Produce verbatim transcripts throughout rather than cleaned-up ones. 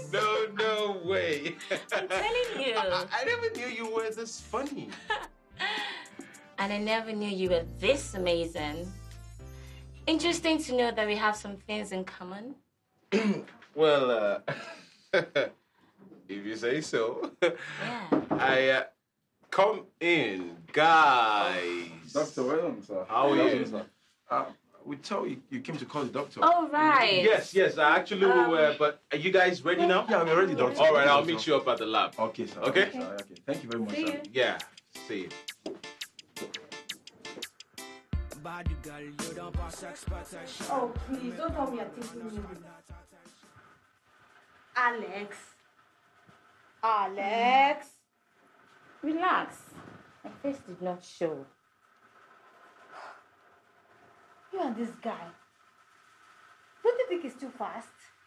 No, no way. I'm telling you. I, I never knew you were this funny. And I never knew you were this amazing. Interesting to know that we have some things in common. Well, uh, if you say so. Yeah. I, uh, come in, guys. Doctor, well done, sir. How are you? Sir. Uh, we tell you you came to call the doctor. Oh, right. Yes, yes, I actually Um, were, but are you guys ready now? Yeah, we're ready, doctor. All right, I'll meet you up at the lab. Okay, sir. Okay? Sir. Okay. Thank you very much, See sir. you. Yeah, see you. Oh, please, don't tell me you're taking me. Alex. Alex. Relax. My face did not show. You and this guy. Don't you think it's too fast?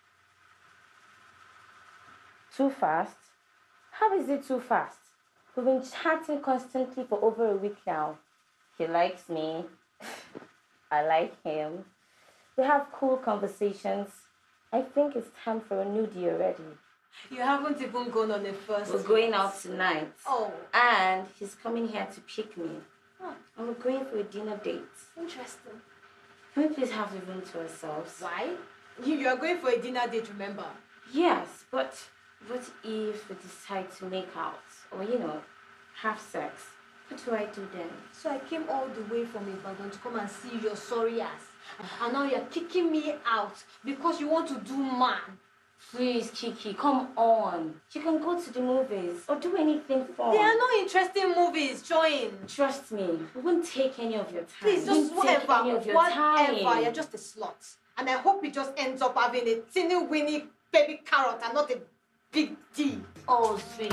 Too fast? How is it too fast? We've been chatting constantly for over a week now. He likes me. I like him. We have cool conversations. I think it's time for a nudie already. You haven't even gone on a first We're date. going out tonight. Oh, And he's coming here to pick me. oh, And we're going for a dinner date. interesting. Can we please have the room to ourselves? Why? You, you are going for a dinner date, remember? Yes, but what if we decide to make out? Or, you know, have sex? What do I do then? So I came all the way from Ibadan to come and see your sorry ass. And now you're kicking me out because you want to do man. Please, Kiki, come on. You can go to the movies or do anything fun. There are no interesting movies, join. Trust me, we won't take any of your time. Please, We just won't take whatever, any of your whatever. time. You're just a slut. And I hope it just ends up having a teeny weeny baby carrot and not a big D. Oh, sweetie.